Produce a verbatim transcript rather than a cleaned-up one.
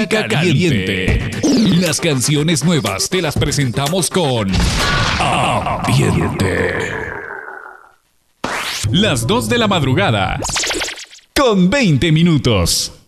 Caliente. Las canciones nuevas te las presentamos con Ambiente. Las dos de la madrugada con veinte minutos.